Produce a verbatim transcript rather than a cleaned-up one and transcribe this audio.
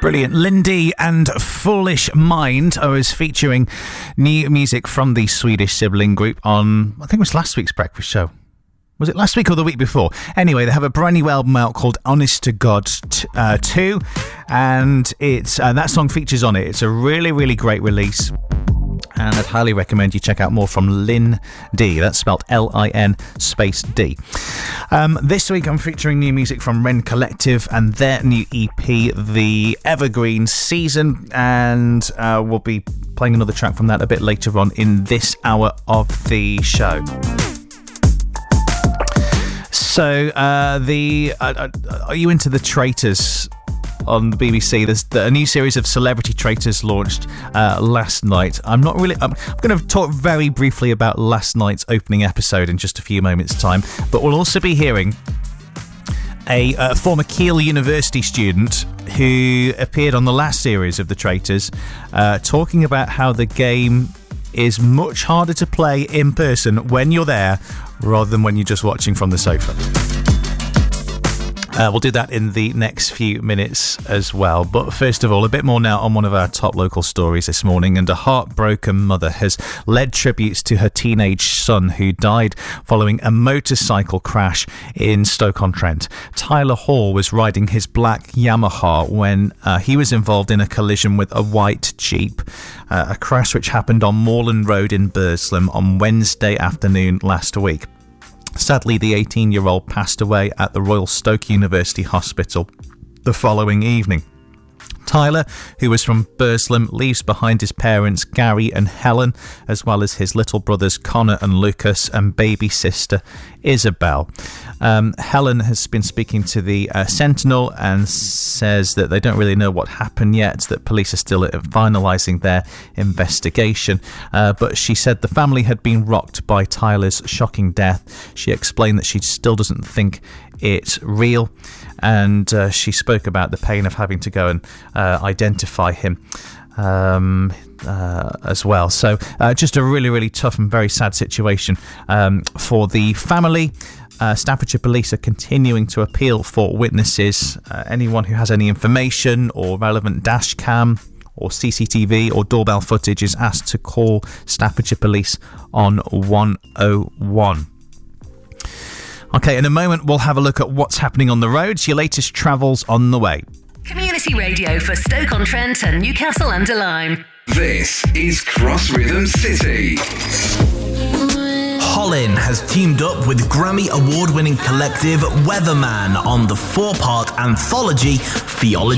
Brilliant. Lindy and Foolish Mind are as featuring new music from the Swedish sibling group on, I think it was last week's breakfast show. Was it last week or the week before? Anyway, they have a brand new album out called Honest to God t- uh, two, and it's uh, that song features on it. It's a really, really great release, and I'd highly recommend you check out more from Lin D. That's spelled L I N space D. Um, this week I'm featuring new music from Ren Collective and their new E P, The Evergreen Season, and uh, we'll be playing another track from that a bit later on in this hour of the show. So, uh, the uh, are you into The Traitors on the B B C? There's the, a new series of Celebrity Traitors launched uh, last night. I'm not really... I'm, I'm going to talk very briefly about last night's opening episode in just a few moments' time, but we'll also be hearing a uh, former Keele University student who appeared on the last series of The Traitors, uh, talking about how the game is much harder to play in person when you're there rather than when you're just watching from the sofa. Uh, we'll do that in the next few minutes as well. But first of all, a bit more now on one of our top local stories this morning. And a heartbroken mother has led tributes to her teenage son who died following a motorcycle crash in Stoke-on-Trent. Tyler Hall was riding his black Yamaha when uh, he was involved in a collision with a white Jeep. Uh, a crash which happened on Moorland Road in Burslem on Wednesday afternoon last week. Sadly, the eighteen-year-old passed away at the Royal Stoke University Hospital the following evening. Tyler, who was from Burslem, leaves behind his parents Gary and Helen, as well as his little brothers Connor and Lucas and baby sister Isabel. Um, Helen has been speaking to the uh, Sentinel and says that they don't really know what happened yet, that police are still finalising their investigation. Uh, but she said the family had been rocked by Tyler's shocking death. She explained that she still doesn't think it's real, and uh, she spoke about the pain of having to go and uh, identify him um, uh, as well. So uh, just a really, really tough and very sad situation um, for the family. Uh, Staffordshire Police are continuing to appeal for witnesses. Uh, anyone who has any information or relevant dash cam or C C T V or doorbell footage is asked to call Staffordshire Police on one oh one. Okay, in a moment we'll have a look at what's happening on the roads. Your latest travels on the way. Community radio for Stoke-on-Trent and Newcastle under Lyme. This is Cross Rhythm City. Hollin has teamed up with Grammy award-winning collective Weatherman on the four-part anthology Theology